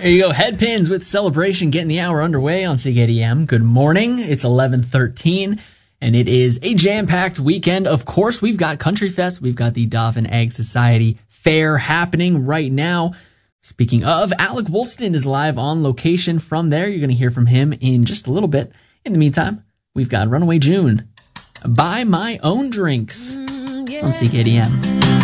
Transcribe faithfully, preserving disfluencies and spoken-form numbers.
There you go, Headpins with Celebration getting the hour underway on C K D M. Good morning. It's eleven thirteen, and it is a jam-packed weekend. Of course, we've got Country Fest. We've got the Dauphin Ag Society Fair happening right now. Speaking of, Alec Woolston is live on location from there. You're going to hear from him in just a little bit. In the meantime, we've got Runaway June, Buy My Own Drinks on C K D M.